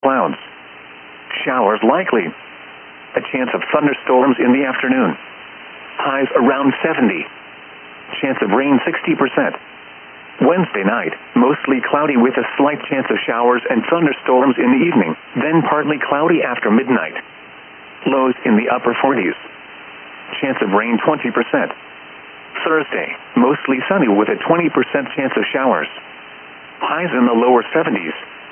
Clouds. Showers likely. A chance of thunderstorms in the afternoon. Highs around 70. Chance of rain 60%. Wednesday night, mostly cloudy with a slight chance of showers and thunderstorms in the evening, then partly cloudy after midnight. Lows in the upper 40s. Chance of rain 20%. Thursday, mostly sunny with a 20% chance of showers. Highs in the lower 70s.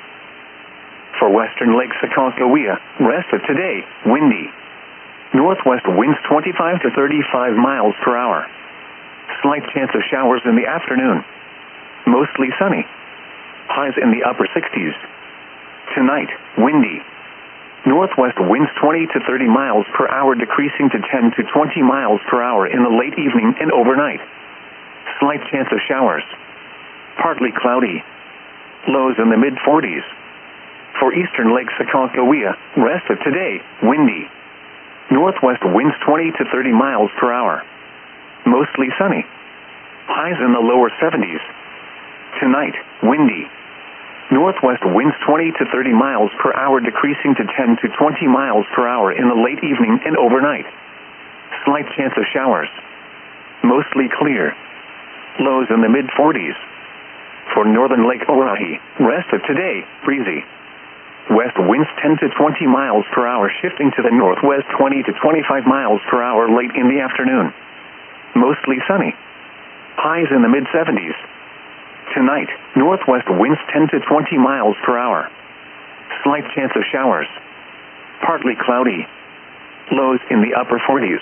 For western Lake Aconcagua, rest of today, windy. Northwest winds 25 to 35 miles per hour. Slight chance of showers in the afternoon. Mostly sunny. Highs in the upper 60s. Tonight, windy. Northwest winds 20 to 30 miles per hour decreasing to 10 to 20 miles per hour in the late evening and overnight. Slight chance of showers. Partly cloudy. Lows in the mid-40s. For eastern Lake Aconcagua, rest of today, windy. Northwest winds 20 to 30 miles per hour. Mostly sunny. Highs in the lower 70s. Tonight, windy. Northwest winds 20 to 30 miles per hour decreasing to 10 to 20 miles per hour in the late evening and overnight. Slight chance of showers. Mostly clear. Lows in the mid-40s. For northern Lake Oahe, rest of today, breezy. West winds 10 to 20 miles per hour shifting to the northwest 20 to 25 miles per hour late in the afternoon. Mostly sunny. Highs in the mid-70s. Tonight, northwest winds 10 to 20 miles per hour. Slight chance of showers. Partly cloudy. Lows in the upper 40s.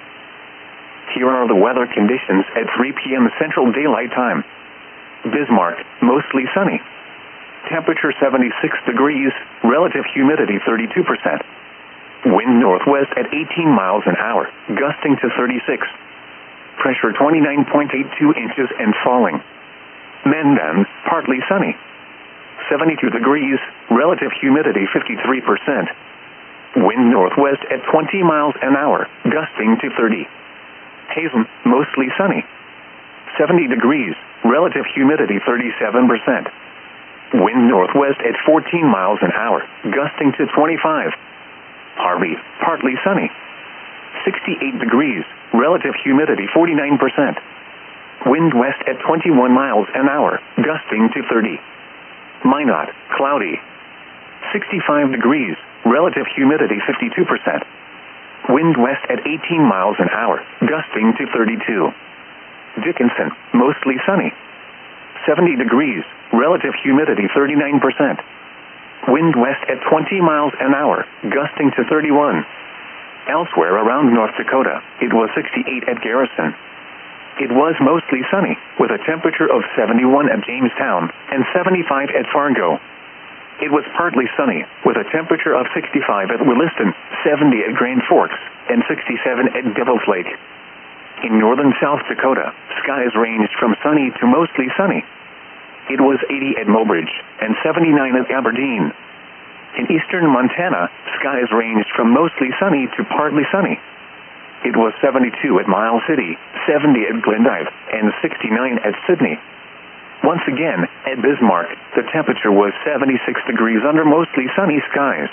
Here are the weather conditions at 3 p.m. Central Daylight Time. Bismarck, mostly sunny. Temperature 76 degrees, relative humidity 32%. Wind northwest at 18 miles an hour, gusting to 36. Pressure 29.82 inches and falling. Mandan, partly sunny. 72 degrees, relative humidity 53%. Wind northwest at 20 miles an hour, gusting to 30. Hazen, mostly sunny. 70 degrees, relative humidity 37%. Wind northwest at 14 miles an hour, gusting to 25. Harvey, partly sunny. 68 degrees, relative humidity 49%. Wind west at 21 miles an hour, gusting to 30. Minot, cloudy. 65 degrees, relative humidity 52%. Wind west at 18 miles an hour, gusting to 32. Dickinson, mostly sunny. 70 degrees, relative humidity 39%. Wind west at 20 miles an hour, gusting to 31. Elsewhere around North Dakota, it was 68 at Garrison. It was mostly sunny, with a temperature of 71 at Jamestown and 75 at Fargo. It was partly sunny, with a temperature of 65 at Williston, 70 at Grand Forks, and 67 at Devil's Lake. In northern South Dakota, skies ranged from sunny to mostly sunny. It was 80 at Mobridge and 79 at Aberdeen. In eastern Montana, skies ranged from mostly sunny to partly sunny. It was 72 at Miles City, 70 at Glendive, and 69 at Sydney. Once again, at Bismarck, the temperature was 76 degrees under mostly sunny skies.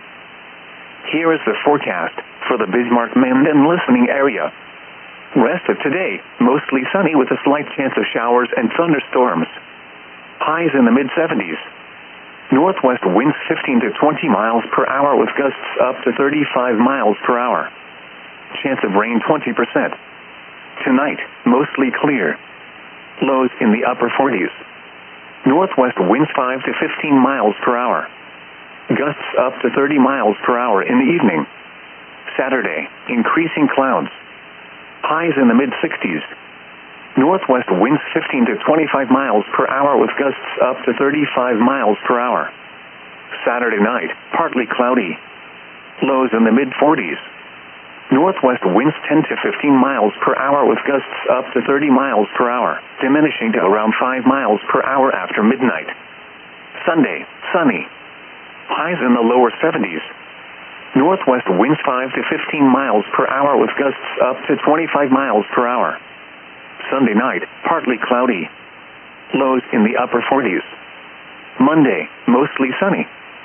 Here is the forecast for the Bismarck-Mandan listening area. Rest of today, mostly sunny with a slight chance of showers and thunderstorms. Highs in the mid-70s. Northwest winds 15 to 20 miles per hour with gusts up to 35 miles per hour. Chance of rain 20%. Tonight, mostly clear. Lows in the upper 40s. Northwest winds 5 to 15 miles per hour. Gusts up to 30 miles per hour in the evening. Saturday, increasing clouds. Highs in the mid-60s. Northwest winds 15 to 25 miles per hour with gusts up to 35 miles per hour. Saturday night, partly cloudy. Lows in the mid-40s. Northwest winds 10 to 15 miles per hour with gusts up to 30 miles per hour, diminishing to around 5 miles per hour after midnight. Sunday, sunny. Highs in the lower 70s. Northwest winds 5 to 15 miles per hour with gusts up to 25 miles per hour. Sunday night, partly cloudy. Lows in the upper 40s. Monday, mostly sunny.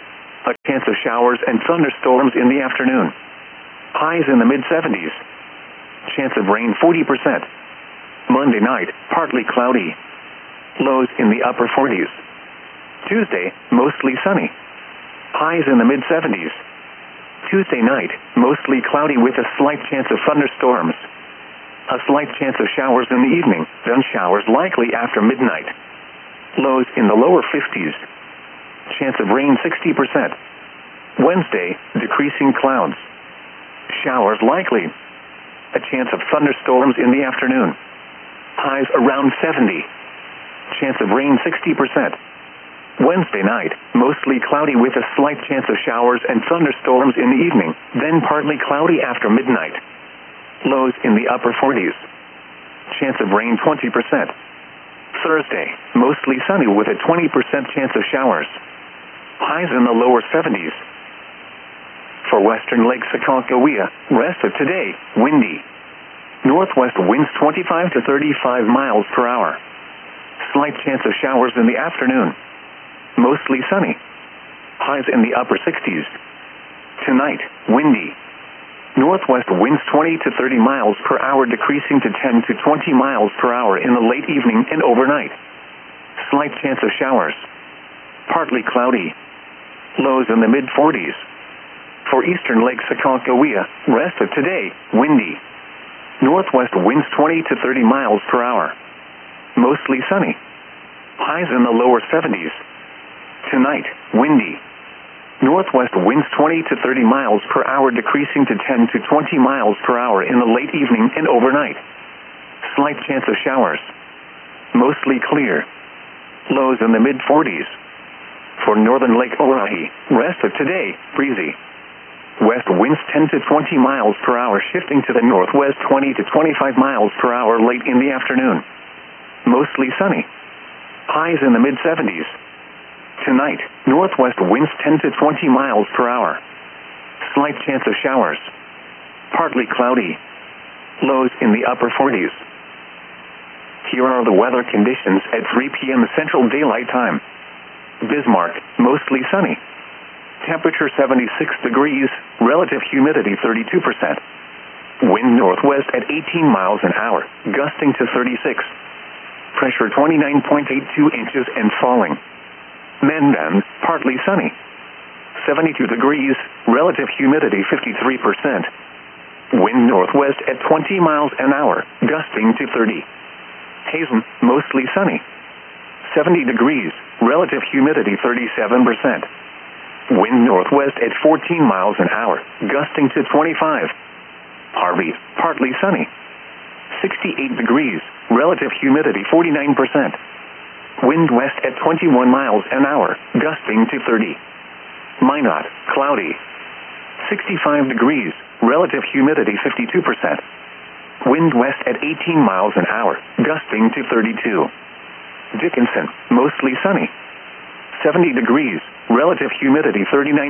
A chance of showers and thunderstorms in the afternoon. Highs in the mid-70s. Chance of rain 40%. Monday night, partly cloudy. Lows in the upper 40s. Tuesday, mostly sunny. Highs in the mid-70s. Tuesday night, mostly cloudy with a slight chance of thunderstorms. A slight chance of showers in the evening, then showers likely after midnight. Lows in the lower 50s. Chance of rain 60%. Wednesday, decreasing clouds. Showers likely. A chance of thunderstorms in the afternoon. Highs around 70. Chance of rain 60%. Wednesday night, mostly cloudy with a slight chance of showers and thunderstorms in the evening, then partly cloudy after midnight. Lows in the upper 40s. Chance of rain 20%. Thursday, mostly sunny with a 20% chance of showers. Highs in the lower 70s. For western Lake Aconcagua, rest of today, windy. Northwest winds 25 to 35 miles per hour. Slight chance of showers in the afternoon. Mostly sunny. Highs in the upper 60s. Tonight, windy. Northwest winds 20 to 30 miles per hour decreasing to 10 to 20 miles per hour in the late evening and overnight. Slight chance of showers. Partly cloudy. Lows in the mid-40s. For eastern Lake Aconcagua, rest of today, windy. Northwest winds 20 to 30 miles per hour. Mostly sunny. Highs in the lower 70s. Tonight, windy. Northwest winds 20 to 30 miles per hour decreasing to 10 to 20 miles per hour in the late evening and overnight. Slight chance of showers. Mostly clear. Lows in the mid-40s. For northern Lake Oahe, rest of today, breezy. West winds 10 to 20 miles per hour shifting to the northwest 20 to 25 miles per hour late in the afternoon. Mostly sunny. Highs in the mid-70s. Tonight, northwest winds 10 to 20 miles per hour. Slight chance of showers. Partly cloudy. Lows in the upper 40s. Here are the weather conditions at 3 p.m. Central Daylight Time. Bismarck, mostly sunny. Temperature 76 degrees, relative humidity 32%. Wind northwest at 18 miles an hour, gusting to 36. Pressure 29.82 inches and falling. Mandan, partly sunny. 72 degrees, relative humidity 53%. Wind northwest at 20 miles an hour, gusting to 30. Hazen, mostly sunny. 70 degrees, relative humidity 37%. Wind northwest at 14 miles an hour, gusting to 25. Harvey, partly sunny. 68 degrees, relative humidity 49%. Wind west at 21 miles an hour, gusting to 30. Minot, cloudy. 65 degrees, relative humidity 52%. Wind west at 18 miles an hour, gusting to 32. Dickinson, mostly sunny. 70 degrees, relative humidity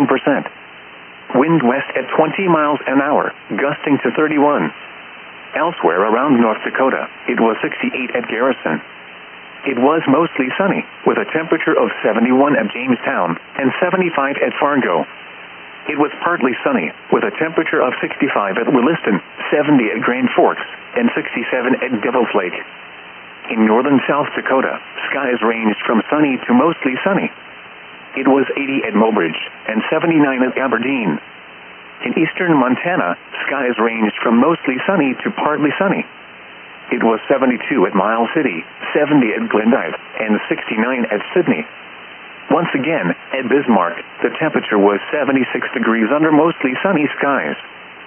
39%. Wind west at 20 miles an hour, gusting to 31. Elsewhere around North Dakota, it was 68 at Garrison. It was mostly sunny, with a temperature of 71 at Jamestown and 75 at Fargo. It was partly sunny, with a temperature of 65 at Williston, 70 at Grand Forks, and 67 at Devil's Lake. In northern South Dakota, skies ranged from sunny to mostly sunny. It was 80 at Mobridge and 79 at Aberdeen. In eastern Montana, skies ranged from mostly sunny to partly sunny. It was 72 at Miles City, 70 at Glendive, and 69 at Sydney. Once again, at Bismarck, the temperature was 76 degrees under mostly sunny skies.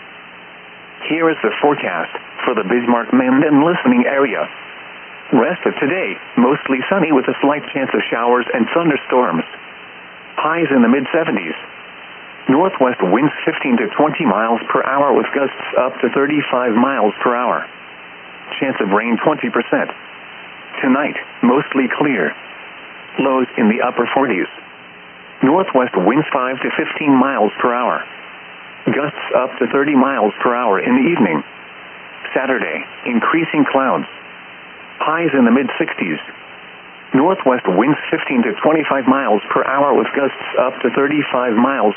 Here is the forecast for the Bismarck-Mandan listening area. Rest of today, mostly sunny with a slight chance of showers and thunderstorms. Highs in the mid-70s. Northwest winds 15 to 20 miles per hour with gusts up to 35 miles per hour. Chance of rain 20%. Tonight, mostly clear. Lows in the upper 40s. Northwest winds 5 to 15 miles per hour. Gusts up to 30 miles per hour in the evening. Saturday, increasing clouds. Highs in the mid-60s. Northwest winds 15 to 25 miles per hour with gusts up to 35 miles